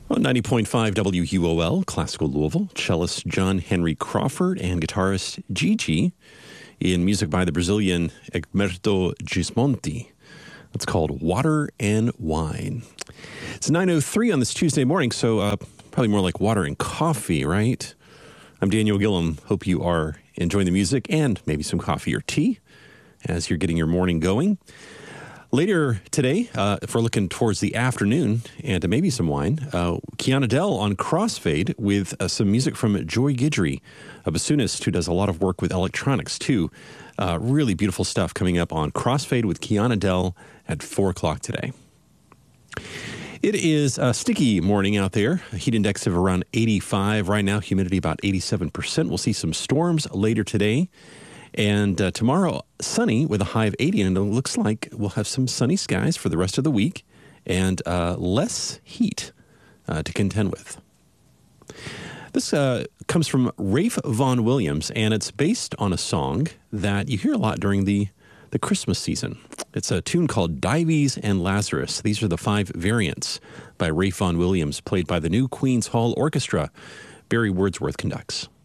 On 90.5 WUOL, Classical Louisville, cellist John Henry Crawford and guitarist Gigi in music by the Brazilian Egberto Gismonti. It's called Water and Wine. It's 9:03 on this Tuesday morning, so probably more like water and coffee, right? I'm Daniel Gillum. Hope you are enjoying the music and maybe some coffee or tea as you're getting your morning going. Later today, if we're looking towards the afternoon and maybe some wine, Kiana Dell on Crossfade with some music from Joy Guidry, a bassoonist who does a lot of work with electronics too. Really beautiful stuff coming up on Crossfade with Kiana Dell at 4 o'clock today. It is a sticky morning out there, a heat index of around 85 right now, humidity about 87%. We'll see some storms later today. And tomorrow, sunny with a high of 80, and it looks like we'll have some sunny skies for the rest of the week and less heat to contend with. This comes from Ralph Vaughan Williams, and it's based on a song that you hear a lot during the Christmas season. It's a tune called Dives and Lazarus. These are the 5 variants by Ralph Vaughan Williams, played by the New Queen's Hall Orchestra. Barry Wordsworth conducts.